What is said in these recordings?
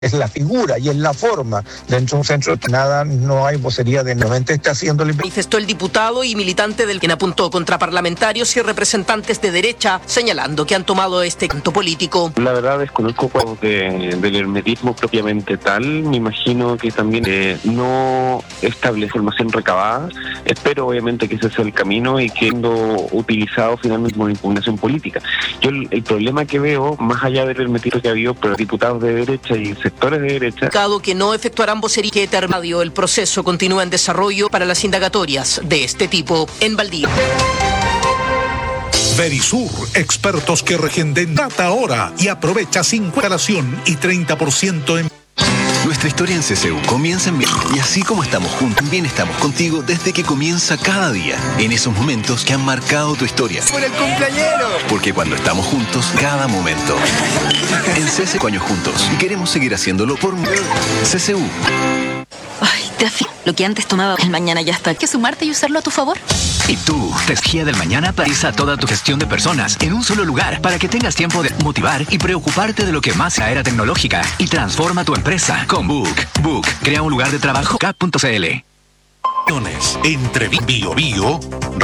es la figura y es la forma dentro de un centro que nada, no hay vocería de nuevamente está haciendo. Manifestó el diputado y militante del quien apuntó contra parlamentarios y representantes de derecha, señalando que han tomado este canto político. La verdad desconozco del hermetismo propiamente tal, me imagino que también no establece información recabada, espero obviamente que ese sea el camino y que siendo utilizado finalmente como impugnación política. Yo el problema que veo, más allá del hermetismo que ha habido por diputados de derecha y sectores de derecha, que no efectuarán vocería que terminado. El proceso continúa en desarrollo para las indagatorias de este tipo en Valdivia. Verisur, expertos que regenden data ahora y aprovecha 5 instalación y 30% en... Nuestra historia en CCU comienza en bien. Y así como estamos juntos, también estamos contigo desde que comienza cada día. En esos momentos que han marcado tu historia. ¡Por el cumpleañero! Porque cuando estamos juntos, cada momento. En CCU años juntos. Y queremos seguir haciéndolo por CCU. Ay, te afirmo. Lo que antes tomaba, el mañana ya está. ¿Hay que sumarte y usarlo a tu favor? Y tú, Tecnología del Mañana prioriza toda tu gestión de personas en un solo lugar para que tengas tiempo de motivar y preocuparte de lo que más es la era tecnológica y transforma tu empresa con Book. Book, crea un lugar de trabajo. K.cl. Entre Bio Bio,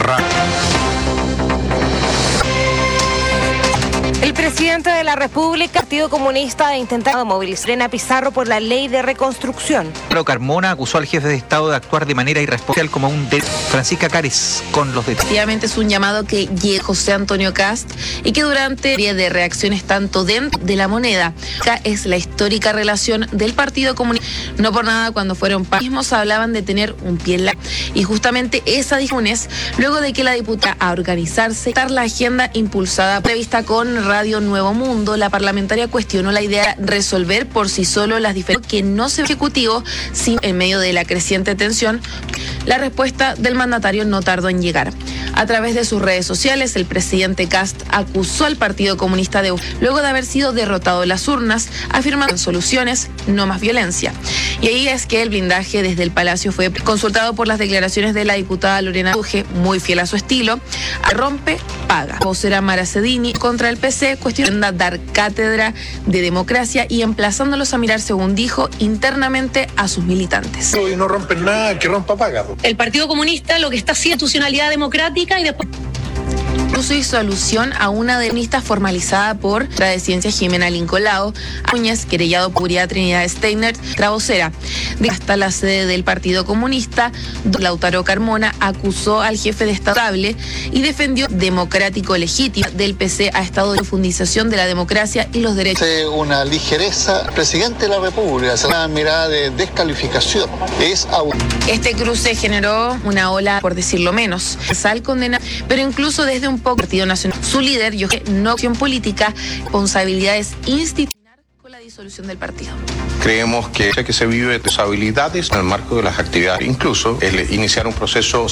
El presidente de la República, Partido Comunista, ha intentado movilizar a Lorena Pizarro por la ley de reconstrucción. Carmona acusó al jefe de Estado de actuar de manera irresponsable como un Francisca Cárez con los detalles. Efectivamente es un llamado que llega José Antonio Kast y que durante serie de reacciones tanto dentro de la moneda. Acá es la histórica relación del Partido Comunista. No por nada cuando fueron mismos hablaban de tener un pie en la... Y justamente esa discusión luego de que la diputada a organizarse, dar la agenda impulsada prevista con Radio Nuevo Mundo, la parlamentaria cuestionó la idea de resolver por sí solo las diferencias que no se ejecutivo sin en medio de la creciente tensión. La respuesta del mandatario no tardó en llegar. A través de sus redes sociales, el presidente Kast acusó al Partido Comunista luego de haber sido derrotado en las urnas, afirmando en soluciones, no más violencia. Y ahí es que el blindaje desde el Palacio fue consultado por las declaraciones de la diputada Lorena Duje, muy fiel a su estilo, rompe, paga. Vocera Mara Cedini contra el PC cuestiona dar cátedra de democracia y emplazándolos a mirar, según dijo, internamente a sus militantes. Y no rompen nada, que rompa paga. El Partido Comunista lo que está haciendo es institucionalidad democrática y después... Incluso hizo alusión a una denuncia formalizada por la de Ciencia Jimena Lincolao, Núñez, querellado por Trinidad Steiner, la vocera. Hasta la sede del Partido Comunista, Lautaro Carmona acusó al jefe de Estado y defendió democrático legítimo del PC a Estado de profundización de la democracia y los derechos. Una ligereza, presidente de la República, una mirada de descalificación. Este cruce generó una ola, por decirlo menos, sal condena, pero incluso desde un poco Partido Nacional, su líder, no acción política, responsabilidades institucionales con la disolución del partido. Creemos que se vive responsabilidades en el marco de las actividades, incluso el iniciar un proceso.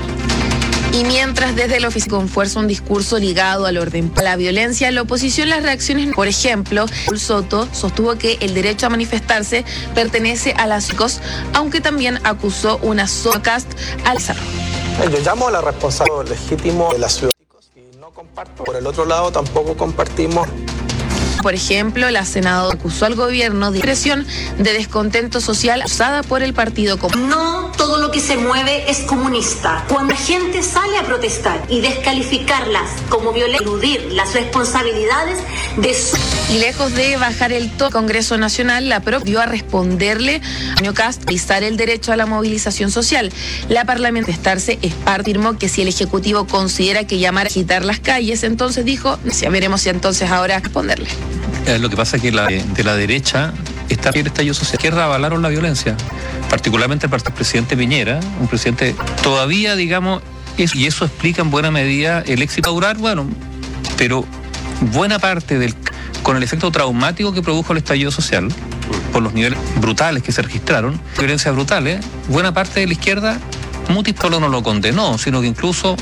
Y mientras desde el oficio con fuerza un discurso ligado al orden, a la violencia, la oposición, las reacciones, por ejemplo, Paul Soto sostuvo que el derecho a manifestarse pertenece a las chicos, aunque también acusó una sola Kast al cerro. Yo llamo a la responsabilidad legítima de la ciudad y no comparto. Por el otro lado, tampoco compartimos. Por ejemplo, la senadora acusó al gobierno de expresión de descontento social usada por el Partido Comunista. No todo lo que se mueve es comunista. Cuando la gente sale a protestar y descalificarlas como violencia, eludir las responsabilidades de su... Y lejos de bajar el tono, el Congreso Nacional la dio a responderle a Kast pisar el derecho a la movilización social. La parlamentaria afirmó que si el Ejecutivo considera que llamar a agitar las calles, entonces dijo, ya veremos si entonces ahora responderle. Lo que pasa es que de la derecha está el estallido social. La izquierda avalaron la violencia, particularmente el presidente Piñera, un presidente todavía, digamos, y eso explica en buena medida el éxito durar, bueno, pero buena parte con el efecto traumático que produjo el estallido social, por los niveles brutales que se registraron, violencias brutales, buena parte de la izquierda, solo no lo condenó, sino que incluso,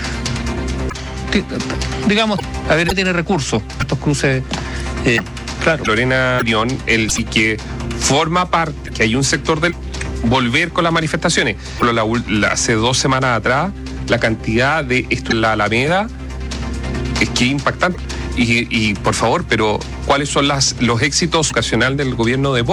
digamos, a ver, tiene recursos, estos cruces. Claro. Lorena León, él sí que forma parte, que hay un sector del volver con las manifestaciones. Hace 2 semanas atrás, la cantidad de esto en la Alameda es que impactante. Y por favor, pero ¿cuáles son los éxitos ocasionales del gobierno de Boric?